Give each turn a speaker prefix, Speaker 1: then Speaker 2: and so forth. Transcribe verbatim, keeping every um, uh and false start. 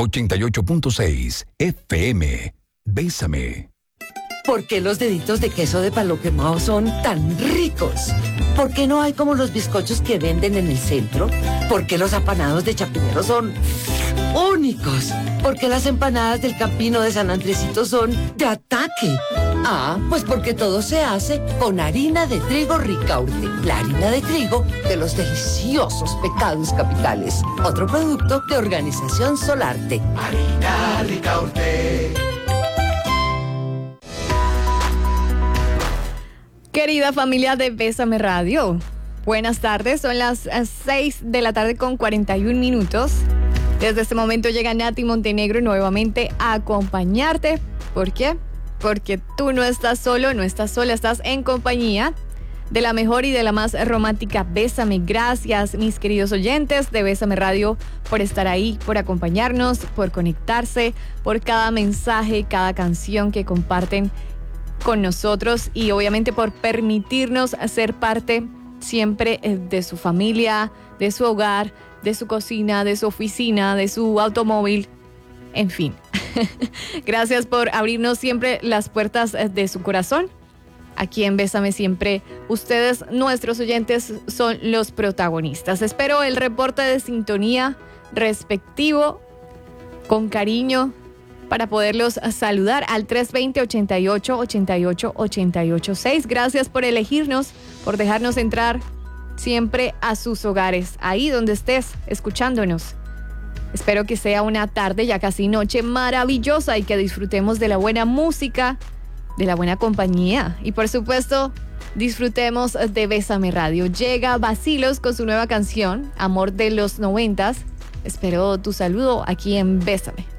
Speaker 1: ochenta y ocho punto seis F M. Bésame.
Speaker 2: ¿Por qué los deditos de queso de palo quemado son tan ricos? ¿Por qué no hay como los bizcochos que venden en el centro? ¿Por qué los apanados de Chapinero son únicos? ¿Por qué las empanadas del Campino de San Andresito son de ataque? Ah, pues porque todo se hace con harina de trigo Ricaurte, la harina de trigo de los deliciosos pecados capitales. Otro producto de Organización Solarte.
Speaker 3: Harina Ricaurte.
Speaker 4: Querida familia de Bésame Radio, buenas tardes, son las seis de la tarde con cuarenta y un minutos. Desde este momento llega Nati Montenegro nuevamente a acompañarte. ¿Por qué? Porque tú no estás solo, no estás sola, estás en compañía de la mejor y de la más romántica Bésame. Gracias, mis queridos oyentes de Bésame Radio, por estar ahí, por acompañarnos, por conectarse, por cada mensaje, cada canción que comparten con nosotros y obviamente por permitirnos ser parte siempre de su familia, de su hogar, de su cocina, de su oficina, de su automóvil, en fin. Gracias por abrirnos siempre las puertas de su corazón. Aquí en Bésame siempre, ustedes, nuestros oyentes, son los protagonistas. Espero el reporte de sintonía respectivo, con cariño, para poderlos saludar al tres dos cero, ochenta y ocho, ochenta y ocho, ochenta y ocho seis. Gracias por elegirnos, por dejarnos entrar siempre a sus hogares, ahí donde estés escuchándonos. Espero que sea una tarde, ya casi noche, maravillosa y que disfrutemos de la buena música, de la buena compañía y por supuesto disfrutemos de Bésame Radio. Llega Vacilos con su nueva canción, Amor de los Noventas. Espero tu saludo aquí en Bésame.